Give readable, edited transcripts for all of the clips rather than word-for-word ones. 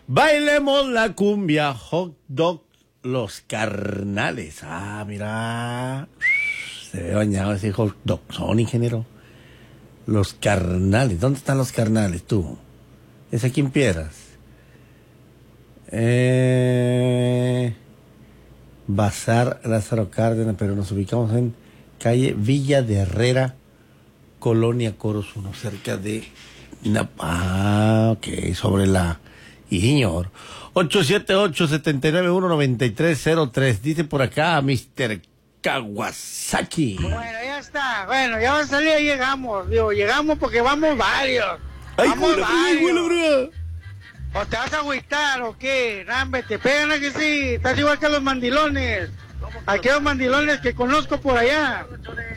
Bailemos la cumbia, hot dog, los carnales. Ah, mira. Se ve bañado ese hot dog. Son, ingeniero. Los carnales. ¿Dónde están los carnales, tú? Es aquí en Piedras. Bazar Lázaro Cárdenas, pero nos ubicamos en calle Villa de Herrera, Colonia Coros 1, cerca de... ok, sobre la... Y señor, 878-791-9303, dice por acá Mr. Kawasaki. Bueno, ya está, bueno, ya va a salir, llegamos, digo, llegamos porque vamos varios. ¡Ay, vamos güey! ¿O te vas a agüitar o qué? Rambe, te pegan a que sí, estás igual que los mandilones. Aquellos mandilones que conozco por allá.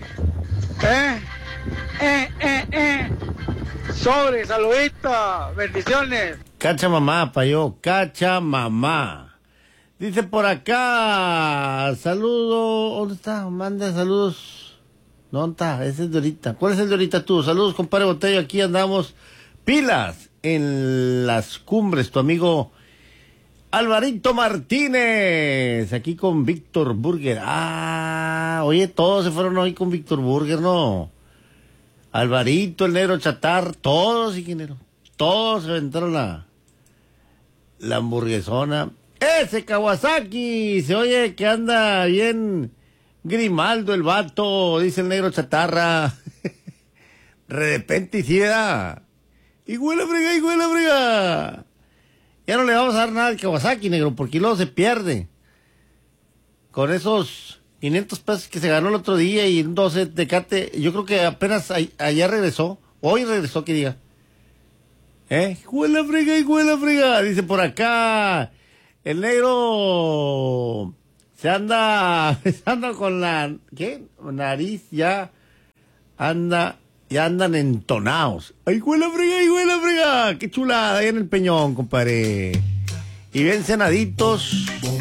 Sobre, saludito, bendiciones. Cacha mamá, payo, cacha mamá. Dice por acá, saludo, ¿dónde está? Manda saludos. ¿Dónde está? Ese es de ahorita. ¿Cuál es el de ahorita tú? Saludos, compadre Botello, aquí andamos pilas en las cumbres, tu amigo Alvarito Martínez, aquí con Víctor Burger. Ah, oye, todos se fueron hoy con Víctor Burger, ¿no? Alvarito, el negro Chatar, todos, ingeniero, todos se aventaron la hamburguesona. Ese Kawasaki, se oye que anda bien Grimaldo el vato, dice el negro Chatarra. De repente hiciera. Y huele a frega. Ya no le vamos a dar nada al Kawasaki, negro, porque luego se pierde. Con esos 500 pesos que se ganó el otro día y un 12 Tecate, yo creo que apenas ayer regresó, hoy regresó, que diga. Huele a frega, dice por acá. El negro se anda con la, ¿qué? Nariz ya andan entonados. ¡Ay, huele a frega! ¡Qué chulada! Ahí en el Peñón, compadre. Y bien cenaditos.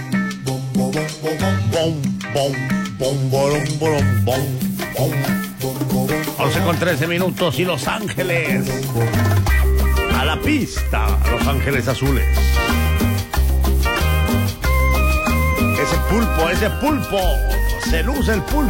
11:13 y Los Ángeles. A la pista, Los Ángeles Azules. Ese pulpo, se luce el pulpo.